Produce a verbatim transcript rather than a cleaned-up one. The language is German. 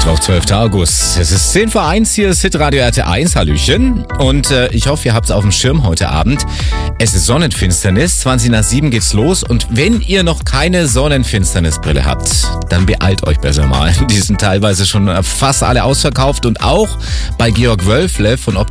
Mittwoch, zwölfter August. Es ist zehn vor eins, hier ist Hitradio R T eins, Hallöchen. Und äh, ich hoffe, ihr habt es auf dem Schirm heute Abend. Es ist Sonnenfinsternis, zwanzig nach sieben geht's los. Und wenn ihr noch keine Sonnenfinsternisbrille habt, dann beeilt euch besser mal. Die sind teilweise schon fast alle ausverkauft. Und auch bei Georg Wölfle von